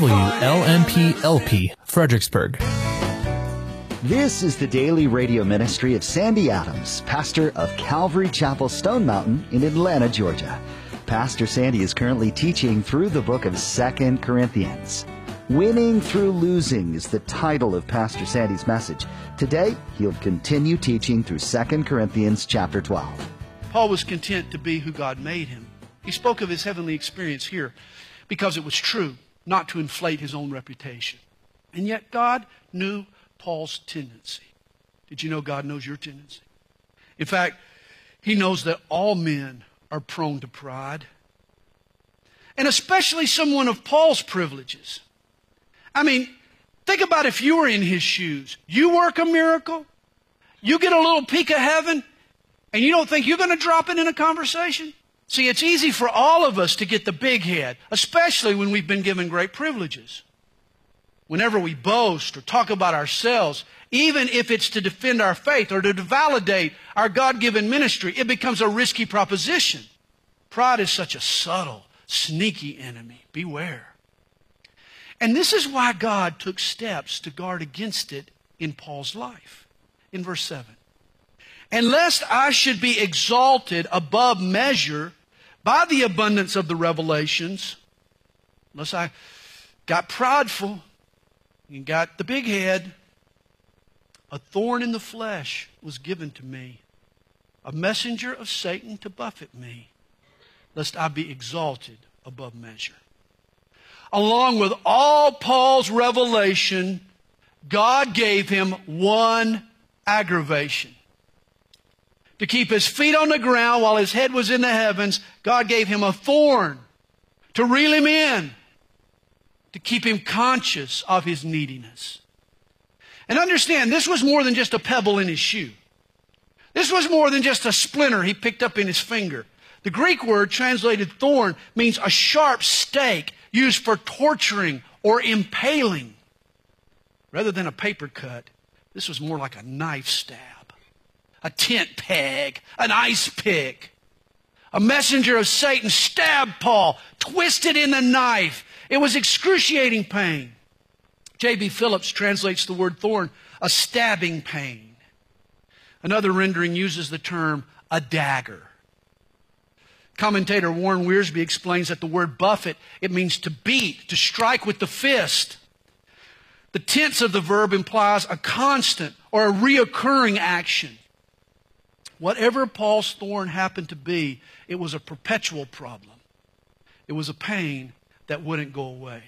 WLMP-LP, Fredericksburg. This is the daily radio ministry of Sandy Adams, pastor of Calvary Chapel Stone Mountain in Atlanta, Georgia. Pastor Sandy is currently teaching through the book of 2 Corinthians. Winning Through Losing is the title of Pastor Sandy's message. Today, he'll continue teaching through 2 Corinthians chapter 12. Paul was content to be who God made him. He spoke of his heavenly experience here because it was true, not to inflate his own reputation. And yet God knew Paul's tendency. Did you know God knows your tendency? In fact, He knows that all men are prone to pride. And especially someone of Paul's privileges. I mean, think about if you were in his shoes. You work a miracle, you get a little peek of heaven, and you don't think you're going to drop it in a conversation? See, it's easy for all of us to get the big head, especially when we've been given great privileges. Whenever we boast or talk about ourselves, even if it's to defend our faith or to validate our God-given ministry, it becomes a risky proposition. Pride is such a subtle, sneaky enemy. Beware. And this is why God took steps to guard against it in Paul's life. In verse 7. And lest I should be exalted above measure by the abundance of the revelations, unless I got prideful and got the big head, a thorn in the flesh was given to me, a messenger of Satan to buffet me, lest I be exalted above measure. Along with all Paul's revelation, God gave him one aggravation. To keep his feet on the ground while his head was in the heavens, God gave him a thorn to reel him in, to keep him conscious of his neediness. And understand, this was more than just a pebble in his shoe. This was more than just a splinter he picked up in his finger. The Greek word translated thorn means a sharp stake used for torturing or impaling. Rather than a paper cut, this was more like a knife stab. A tent peg, an ice pick. A messenger of Satan stabbed Paul, twisted in the knife. It was excruciating pain. J.B. Phillips translates the word thorn, a stabbing pain. Another rendering uses the term a dagger. Commentator Warren Wiersbe explains that the word buffet, it means to beat, to strike with the fist. The tense of the verb implies a constant or a reoccurring action. Whatever Paul's thorn happened to be, it was a perpetual problem. It was a pain that wouldn't go away.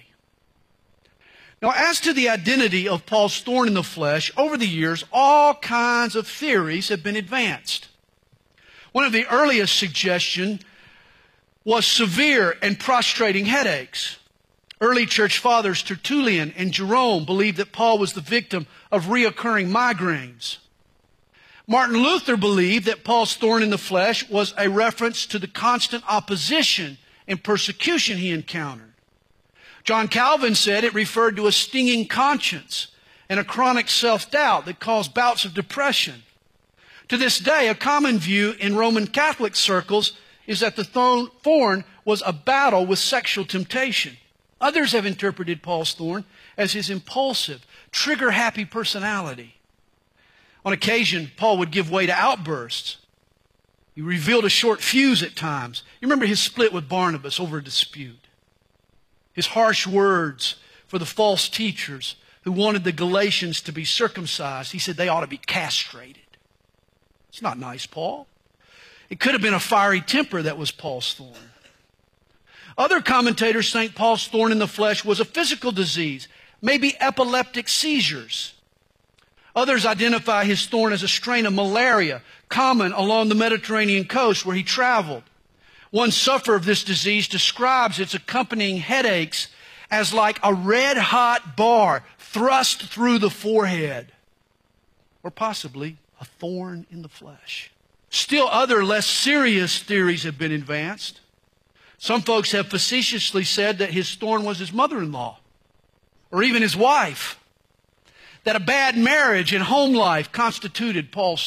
Now, as to the identity of Paul's thorn in the flesh, over the years, all kinds of theories have been advanced. One of the earliest suggestions was severe and prostrating headaches. Early church fathers Tertullian and Jerome believed that Paul was the victim of reoccurring migraines. Martin Luther believed that Paul's thorn in the flesh was a reference to the constant opposition and persecution he encountered. John Calvin said it referred to a stinging conscience and a chronic self-doubt that caused bouts of depression. To this day, a common view in Roman Catholic circles is that the thorn was a battle with sexual temptation. Others have interpreted Paul's thorn as his impulsive, trigger-happy personality. On occasion, Paul would give way to outbursts. He revealed a short fuse at times. You remember his split with Barnabas over a dispute. His harsh words for the false teachers who wanted the Galatians to be circumcised. He said they ought to be castrated. It's not nice, Paul. It could have been a fiery temper that was Paul's thorn. Other commentators think Paul's thorn in the flesh was a physical disease, maybe epileptic seizures. Others identify his thorn as a strain of malaria common along the Mediterranean coast where he traveled. One sufferer of this disease describes its accompanying headaches as like a red-hot bar thrust through the forehead, or possibly a thorn in the flesh. Still other less serious theories have been advanced. Some folks have facetiously said that his thorn was his mother-in-law, or even his wife. That a bad marriage and home life constituted Paul's